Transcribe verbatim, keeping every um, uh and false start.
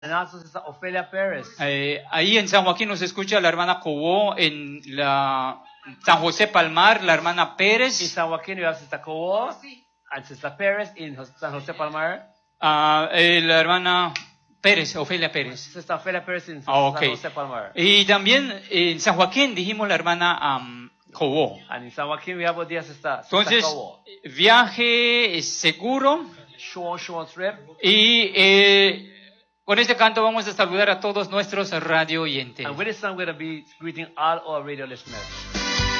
And also Sister Ofelia Perez. Eh, ahí en San Joaquín nos escucha la hermana Cobó, en la San José Palmar, la hermana In Pérez, San Joaquin, we have Sister Kowo and Sister Perez. In San Jose Palmar, ah, eh, la hermana Pérez, Ofelia Pérez. Sister Ofelia Perez in Ah, ok. San Jose Palmar. Y también en San Joaquín dijimos la hermana um, Cobó. And in San Joaquin, we have a dear Sister, Sister Entonces, Kowo. viaje seguro. Short, short trip. Y eh, con este canto vamos a saludar a todos nuestros radio oyentes. And with this song, we're going to be greeting all our radio listeners.